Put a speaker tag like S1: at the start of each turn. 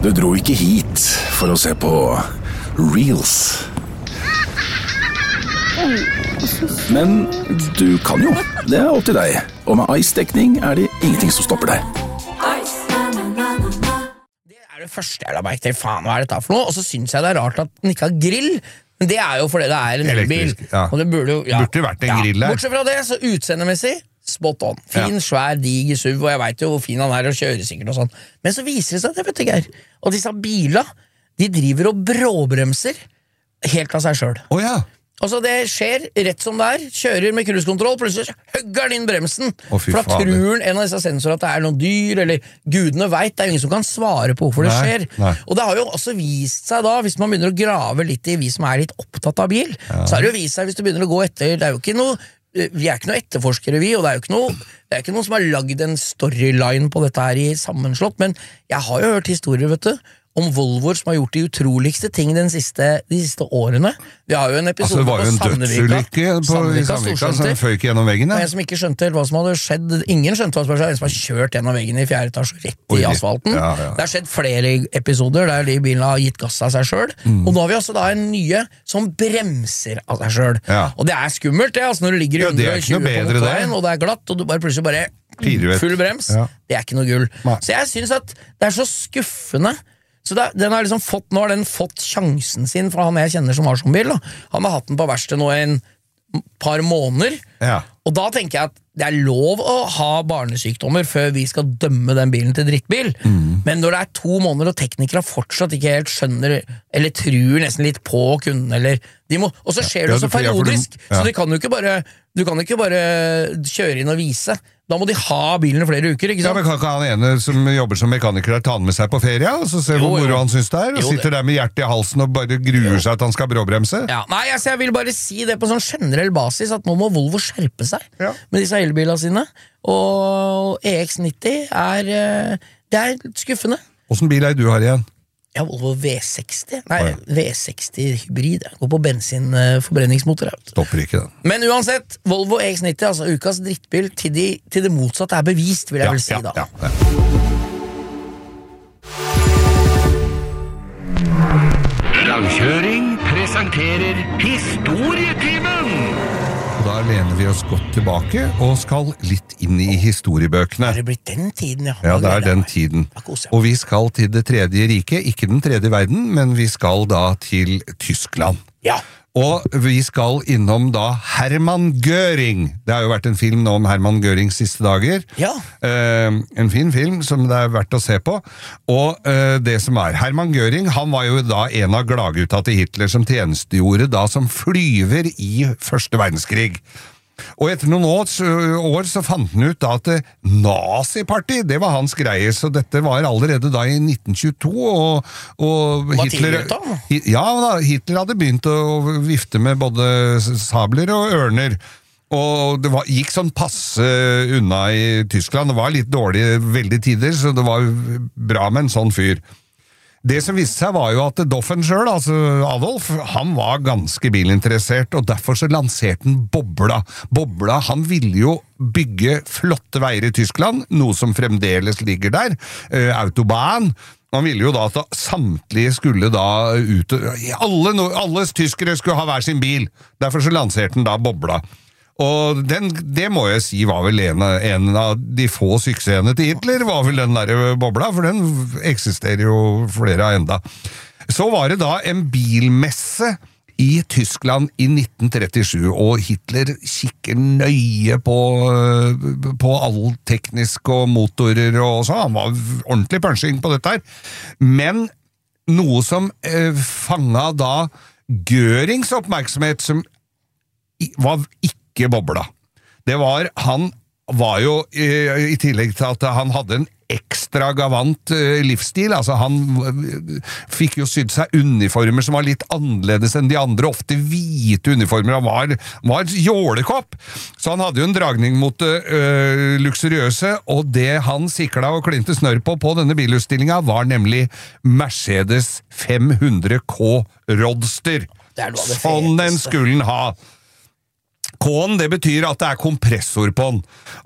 S1: Du dro ikke hit for å se på Reels. Men du kan jo, det er opp til deg. Og med Ice-dekning er det ingenting som stopper deg.
S2: Det er det første jeg la meg til. Faen, hva er dette for noe? Og så synes jeg det er rart at den ikke har grill. Men det er jo fordi det er en elbil.
S3: Ja.
S2: Og det burde jo
S3: vært en grill der.
S2: Bortsett fra det, så utseendemessig spot on. Fin, svær, diger SUV, og jeg vet jo hvor fin han er og kjører sikkert og sånn. Men så viser det seg at det vet jeg, Geir. Og disse bilene, de driver og bråbremser helt av seg selv.
S3: Ja.
S2: Altså det skjer rett som det er. Kjører med cruisekontroll, plutselig høgger den inn bremsen. For da tror en av disse sensorene at det er noe dyr, eller gudene vet, det er jo ingen som kan svare på hvorfor det skjer. Og det har jo også vist seg da, hvis man begynner å grave litt i vi som er litt opptatt av bil, så har det jo vist seg hvis du begynner å gå etter, det er jo ikke noe, vi er ikke noe etterforskere vi, og det er jo ikke noen som har lagd en storyline på dette her i sammenslått, men jeg har jo hørt historier, vet du, om Volvoer som har gjort de utroligste ting de siste årene. Vi har jo en episode på
S3: Sandvika som føk gjennom veggen.
S2: Og en som ikke skjønte hva som hadde skjedd. Ingen skjønte hva som hadde skjedd. En som har kjørt gjennom veggen i 4. etasje rett i asfalten. Det har skjedd flere episoder der de bilene har gitt gass av seg selv. Og nå har vi også da en nye som bremser av seg selv. Og det er skummelt, det, altså når du ligger i 120 på motorveien, og det er glatt, og du bare plutselig bare full brems. Det er ikke noe gull. Så jeg synes at det er så skuffende. Så den har liksom nå har den fått sjansen sin fra han jeg kjenner som har sånn bil. Han har hatt den på verksted nå en par måneder, og da tenker jeg at det er lov å ha barnesykdommer før vi skal dømme den bilen til drittbil, men når det er 2 måneder og teknikere fortsatt ikke helt skjønner, eller tror nesten litt på kunden, eller og så skjer det også periodisk, så du kan ikke bare kjøre inn og vise. Da må de ha bilen i flere uker, ikke sant?
S3: Ja, men kan ikke han ene som jobber som mekaniker ta den med seg på ferie, og så se hvor moro han synes det er, og sitter der med hjertet i halsen og bare gruer seg at han skal bråbremse?
S2: Nei, jeg vil bare si det på sånn generell basis, at nå må Volvo skjerpe seg med disse elbilene sine, og EX90 det er skuffende.
S3: Hvordan bil er det du har igjen?
S2: Volvo V60. V60 hybrid. Går på bensinforbrenningsmotor.
S3: Stopper ikke den. Men
S2: uansett, Volvo EX90, altså ukas drittbil, til det motsatte er bevist, vil jeg vel si da.
S4: Langkjøring presenterer Historietimen!
S3: Da lener vi oss godt tilbake og skal litt inn i historiebøkene.
S2: Det blitt den tiden,
S3: Ja, det er den tiden. Og vi skal til det tredje riket, ikke den tredje verden, men vi skal da til Tyskland. Og vi skal innom da Hermann Göring. Det har jo vært en film nå om Hermann Görings siste dager. En fin film som det er verdt å se på. Og det som er, Hermann Göring, han var jo da en av gladgutta til Hitler som tjenestegjorde da som flyver i Første verdenskrig. Og etter noen år så fant han ut da at naziparti, det var hans greie, så dette var allerede da i 1922, og Hitler, Hitler hadde begynt å vifte med både sabler og ørner, og det gikk sånn passe unna i Tyskland. Det var litt dårlig veldig tider, så det var bra med en sånn fyr. Det som viste seg var jo at Doffen selv, altså Adolf, han var ganske bilinteressert, og derfor så lanserte han Bobla. Bobla, han ville jo bygge flotte veier i Tyskland, noe som fremdeles ligger der, Autobahn. Han ville jo da at samtlige skulle da ut, alle tyskere skulle ha hver sin bil, derfor så lanserte han da Bobla. Og det må jeg si var vel en av de få suksessene til Hitler, var vel den der Bobla, for den eksisterer jo flere av enda. Så var det da en bilmesse i Tyskland i 1937, og Hitler kikker nøye på all teknisk og motorer og så, han var ordentlig punching på dette her. Men noe som fanget da Görings oppmerksomhet, som var ikke Bobla. Han var jo, i tillegg til at han hadde en ekstravagant livsstil, altså han fikk jo sydd seg uniformer som var litt annerledes enn de andre, ofte hvite uniformer, han var jålekopp, så han hadde jo en dragning mot luksuriøse, og det han sikla og klinte snør på denne bilutstillingen var nemlig Mercedes 500K Roadster. Sånn den skulle ha. K-en, det betyr at det er kompressor på den.